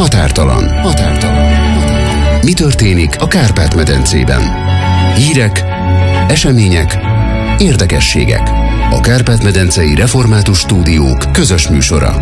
Határtalan. Mi történik a Kárpát-medencében? Hírek, események, érdekességek. A Kárpát-medencei Református Stúdiók közös műsora.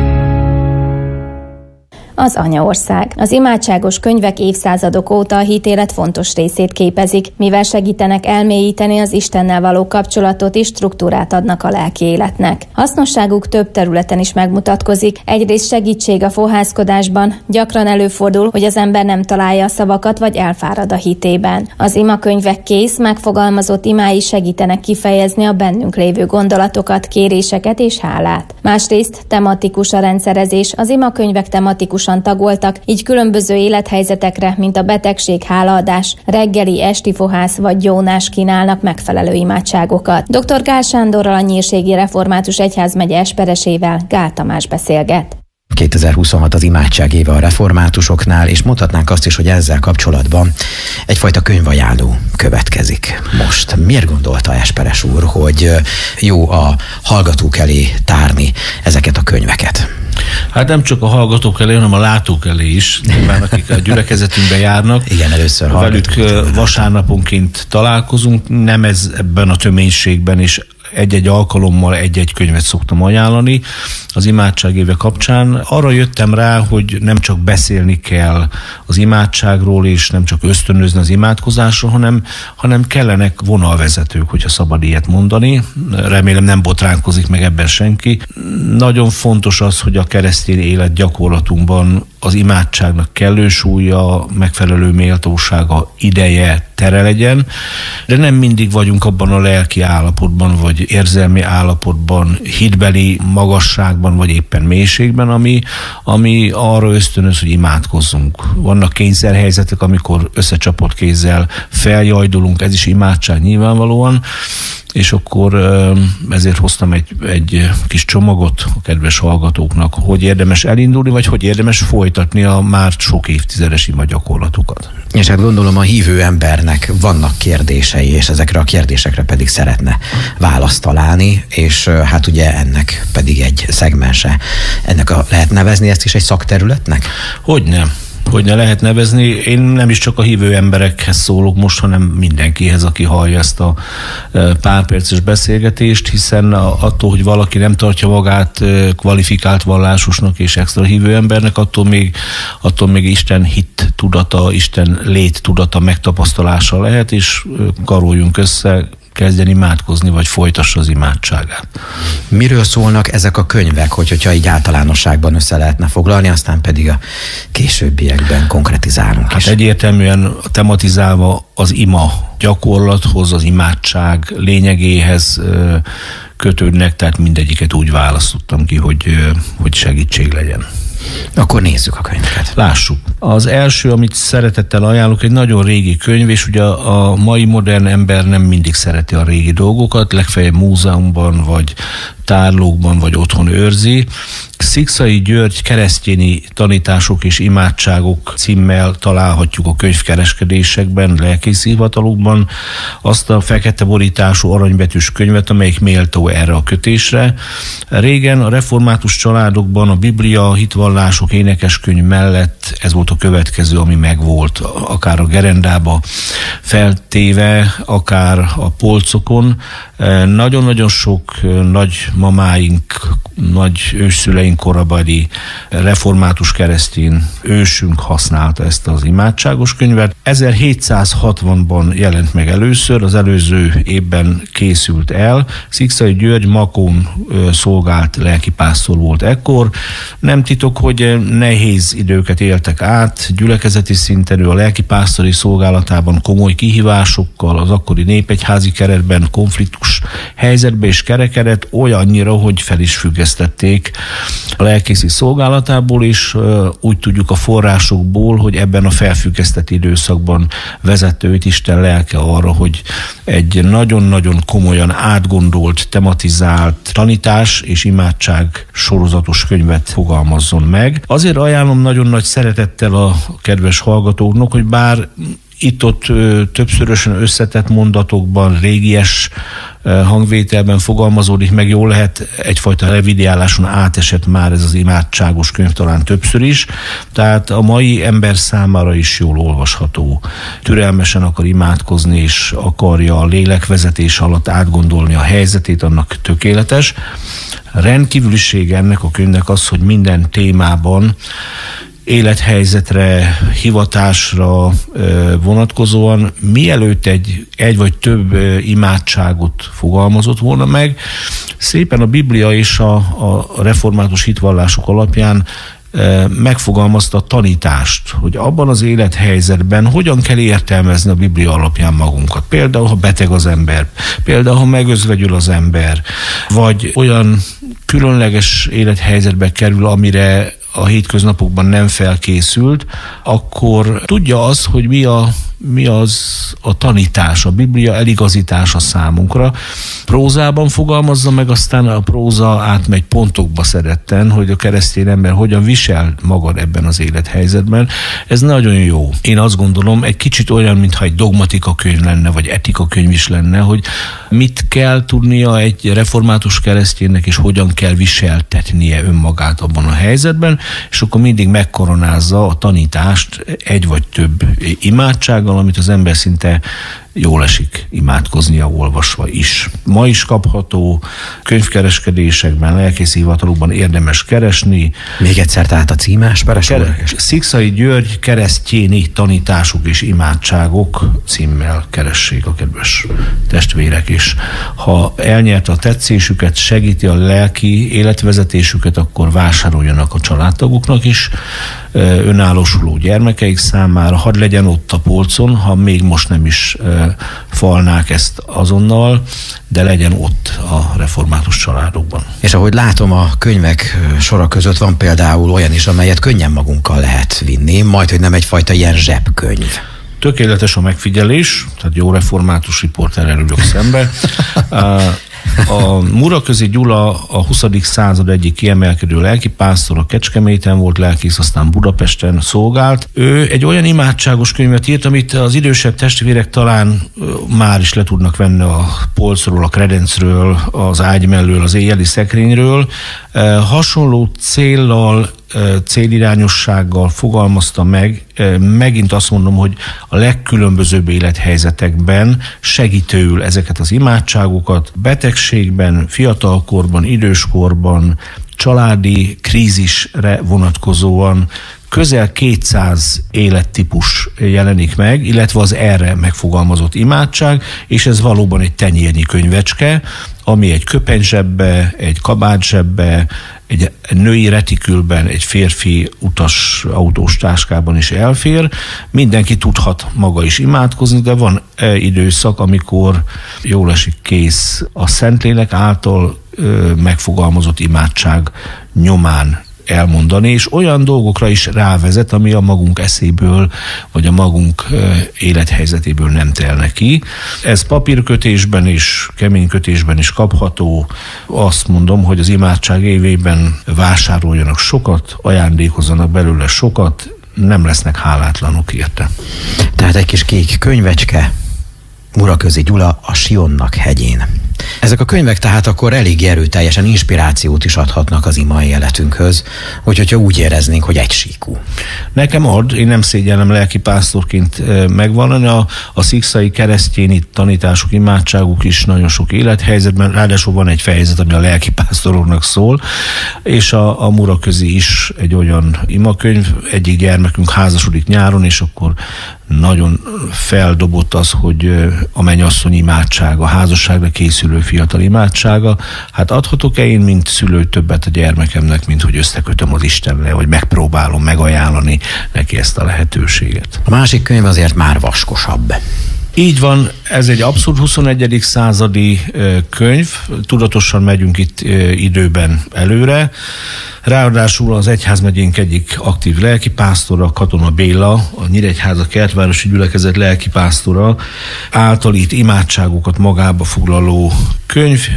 Az anyaország. Az imádságos könyvek évszázadok óta a hitélet fontos részét képezik, mivel segítenek elmélyíteni az Istennel való kapcsolatot és struktúrát adnak a lelki életnek. Hasznosságuk több területen is megmutatkozik. Egyrészt segítség a fohászkodásban, gyakran előfordul, hogy az ember nem találja a szavakat vagy elfárad a hitében. Az imakönyvek kész, megfogalmazott imái segítenek kifejezni a bennünk lévő gondolatokat, kéréseket és hálát. Másrészt tematikus a rendszerezés, az imakönyvek tematikus tagoltak, így különböző élethelyzetekre, mint a betegség, hálaadás, reggeli, esti fohász vagy gyónás kínálnak megfelelő imádságokat. Dr. Gál Sándorral, a Nyírségi Református Egyházmegye esperesével Gál Tamás beszélget. 2026 az imádság éve a reformátusoknál, és mondhatnánk azt is, hogy ezzel kapcsolatban egyfajta könyvajánló következik most. Miért gondolta Esperes úr, hogy jó a hallgatók elé tárni ezeket a könyveket? Hát nem csak a hallgatók elé, hanem a látók elé is, nyilván akik a gyülekezetünkbe járnak. Igen, először velük vasárnaponként találkozunk, nem ez ebben a töménységben is. Egy-egy alkalommal egy-egy könyvet szoktam ajánlani az imádságéve kapcsán. Arra jöttem rá, hogy nem csak beszélni kell az imádságról, és nem csak ösztönözni az imádkozásról, hanem kellenek vonalvezetők, hogyha szabad ilyet mondani. Remélem nem botránkozik meg ebben senki. Nagyon fontos az, hogy a keresztény élet gyakorlatunkban az imádságnak kellő súlya, megfelelő méltósága, ideje, tere legyen, de nem mindig vagyunk abban a lelki állapotban, vagy érzelmi állapotban, hitbeli magasságban, vagy éppen mélységben, ami arra ösztönöz, hogy imádkozzunk. Vannak kényszerhelyzetek, amikor összecsapott kézzel feljajdulunk, ez is imádság nyilvánvalóan, és akkor ezért hoztam egy kis csomagot a kedves hallgatóknak, hogy érdemes elindulni, vagy hogy érdemes folytatni a már sok évtizedes ima gyakorlatukat. És hát gondolom a hívő embernek vannak kérdései, és ezekre a kérdésekre pedig szeretne választ találni, és hát ugye ennek pedig egy szegmense. Lehet nevezni ezt is egy szakterületnek? Hogyne lehet nevezni. Én nem is csak a hívő emberekhez szólok most, hanem mindenkihez, aki hallja ezt a pár perces beszélgetést, hiszen attól, hogy valaki nem tartja magát kvalifikált vallásosnak és extra hívő embernek, attól még Isten hit tudata, Isten lét tudata megtapasztalása lehet, és karoljunk össze, kezdjen imádkozni, vagy folytassa az imádságát. Miről szólnak ezek a könyvek, hogyha így általánosságban össze lehetne foglalni, aztán pedig a későbbiekben konkretizálunk is? Egyértelműen tematizálva az ima gyakorlathoz, az imádság lényegéhez kötődnek, tehát mindegyiket úgy választottam ki, hogy segítség legyen. Akkor nézzük a könyveket. Lássuk. Az első, amit szeretettel ajánlok, egy nagyon régi könyv, és ugye a mai modern ember nem mindig szereti a régi dolgokat, legfeljebb múzeumban, vagy tárlókban, vagy otthon őrzi. Szikszai György keresztényi tanítások és imádságok címmel találhatjuk a könyvkereskedésekben, lelkészi hivatalokban azt a fekete borítású aranybetűs könyvet, amelyik méltó erre a kötésre. Régen a református családokban a Biblia, hitvallások, énekeskönyv mellett ez volt a következő, ami megvolt, akár a gerendába feltéve, akár a polcokon. Nagyon-nagyon sok nagy mamáink, nagy ősszüleink korabeli református keresztény ősünk használta ezt az imádságos könyvet. 1760-ban jelent meg először, az előző évben készült el. Szikszai György Makón szolgált lelkipásztor volt ekkor. Nem titok, hogy nehéz időket éltek át, gyülekezeti szinten ő a lelkipásztori szolgálatában komoly kihívásokkal, az akkori népegyházi keretben konfliktus helyzetbe is kerekedett, olyannyira, hogy fel is függesztették a lelkészi szolgálatából, és úgy tudjuk a forrásokból, hogy ebben a felfüggesztett időszakban vezette őt Isten lelke arra, hogy egy nagyon-nagyon komolyan átgondolt, tematizált tanítás és imádság sorozatos könyvet fogalmazzon meg. Azért ajánlom nagyon nagy szeretettel a kedves hallgatóknak, hogy bár itt-ott többszörösen összetett mondatokban, régies hangvételben fogalmazódik, meg jól lehet egyfajta revidiáláson átesett már ez az imádságos könyv talán többször is, tehát a mai ember számára is jól olvasható. Türelmesen akar imádkozni, és akarja a lélekvezetés alatt átgondolni a helyzetét, annak tökéletes. Rendkívüliség ennek a könyvnek az, hogy minden témában élethelyzetre, hivatásra vonatkozóan mielőtt egy vagy több imádságot fogalmazott volna meg, szépen a Biblia és a református hitvallások alapján megfogalmazta a tanítást, hogy abban az élethelyzetben hogyan kell értelmezni a Biblia alapján magunkat. Például, ha beteg az ember, például, ha megözvegyül az ember, vagy olyan különleges élethelyzetbe kerül, amire a hétköznapokban nem felkészült, akkor tudja az, hogy mi az a tanítás, a Biblia eligazítása számunkra. Prózában fogalmazza meg, aztán a próza átmegy pontokba szeretten, hogy a keresztény ember hogyan visel magad ebben az élethelyzetben. Ez nagyon jó. Én azt gondolom, egy kicsit olyan, mintha egy dogmatika könyv lenne, vagy etika könyv is lenne, hogy mit kell tudnia egy református kereszténynek, és hogyan kell viseltetnie önmagát abban a helyzetben, és akkor mindig megkoronázza a tanítást egy vagy több imádsággal, amit az ember szinte jól esik imádkoznia olvasva is. Ma is kapható, könyvkereskedésekben, lelkészi hivatalokban érdemes keresni. Még egyszer tehát a címe, Esperes úr? Szikszai György keresztjéni tanítások és imádságok címmel keressék a kedves testvérek is. Ha elnyerte a tetszésüket, segíti a lelki életvezetésüket, akkor vásároljanak a családtagoknak is, önállósuló gyermekeik számára, hadd legyen ott a polcon, ha még most nem is falnák ezt azonnal, de legyen ott a református családokban. És ahogy látom, a könyvek sora között van például olyan is, amelyet könnyen magunkkal lehet vinni, majd hogy nem egyfajta ilyen zsebkönyv. Tökéletes a megfigyelés, tehát jó református riporterrel ülök szembe. A Muraközi Gyula a 20. század egyik kiemelkedő lelkipásztor, a Kecskeméten volt lelkész, aztán Budapesten szolgált. Ő egy olyan imádságos könyvet írt, amit az idősebb testvérek talán már is le tudnak venni a polcról, a kredencről, az ágy mellől, az éjjeli szekrényről. Hasonló céllal, célirányossággal fogalmazta meg, megint azt mondom, hogy a legkülönbözőbb élethelyzetekben segítőül ezeket az imádságokat, betegségben, fiatalkorban, időskorban, családi krízisre vonatkozóan közel 200 élettípus jelenik meg, illetve az erre megfogalmazott imádság, és ez valóban egy tenyérnyi könyvecske, ami egy köpenyzsebbe, egy kabátzsebbe, egy női retikülben, egy férfi utas autós táskában is elfér. Mindenki tudhat maga is imádkozni, de van időszak, amikor jól esik kész a Szentlélek által megfogalmazott imádság nyomán elmondani, és olyan dolgokra is rávezet, ami a magunk eszéből, vagy a magunk élethelyzetéből nem telne ki. Ez papírkötésben is, keménykötésben is kapható. Azt mondom, hogy az imádság évében vásároljanak sokat, ajándékozzanak belőle sokat, nem lesznek hálátlanok érte. Tehát egy kis kék könyvecske, Muraközi Gyula, a Sionnak hegyén. Ezek a könyvek tehát akkor elég erőteljesen inspirációt is adhatnak az imai életünkhöz, hogyha úgy éreznénk, hogy egysíkú. Nekem ad, én nem szégyellem lelkipásztorként megvallani, a szikszai keresztjéni tanítások, imádságuk is nagyon sok élethelyzetben, ráadásul van egy fejezet, ami a lelkipásztoroknak szól, és a Muraközi is egy olyan imakönyv, egyik gyermekünk házasodik nyáron, és akkor nagyon feldobott az, hogy a mennyasszony imádsága, a házasságra készülő fiatal imádsága. Hát adhatok-e én, mint szülő többet a gyermekemnek, mint hogy összekötöm az Istennel, vagy megpróbálom megajánlani neki ezt a lehetőséget. A másik könyv azért már vaskosabb. Így van, ez egy abszolút 21. századi könyv, tudatosan megyünk itt időben előre. Ráadásul az egyházmegyénk egyik aktív lelkipásztora, Katona Béla, a Nyíregyháza kertvárosi gyülekezet lelkipásztora által itt imádságokat magába foglaló könyv,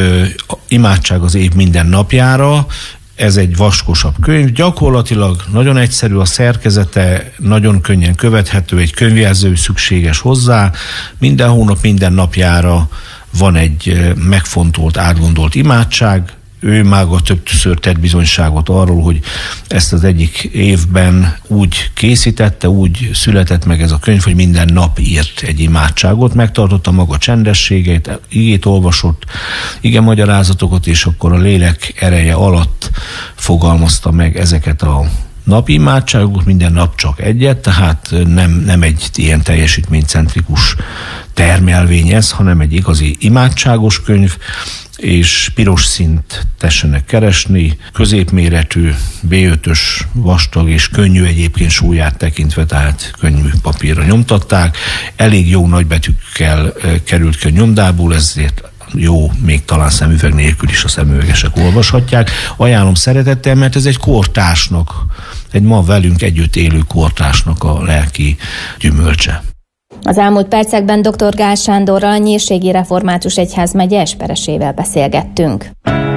imádság az év minden napjára. Ez egy vaskosabb könyv, gyakorlatilag nagyon egyszerű a szerkezete, nagyon könnyen követhető, egy könyvjelző szükséges hozzá, minden hónap, minden napjára van egy megfontolt, átgondolt imádság. Ő maga többször tett bizonyságot arról, hogy ezt az egyik évben úgy készítette, úgy született meg ez a könyv, hogy minden nap írt egy imádságot, megtartotta maga csendességét, igét olvasott, ige magyarázatokat, és akkor a lélek ereje alatt fogalmazta meg ezeket a napi imádságokat, minden nap csak egyet, tehát nem egy ilyen teljesítménycentrikus termelvény ez, hanem egy igazi imádságos könyv, és piros színt tessenek keresni, középméretű, B5-ös, vastag és könnyű egyébként súlyát tekintve, tehát könnyű papírra nyomtatták. Elég jó nagybetűkkel került ki a nyomdából, ezért jó, még talán szemüveg nélkül is a szemüvegesek olvashatják. Ajánlom szeretettel, mert ez egy kortársnak, egy ma velünk együtt élő kortársnak a lelki gyümölcse. Az elmúlt percekben dr. Gál Sándorral, a Nyírségi Református Egyházmegye esperesével beszélgettünk.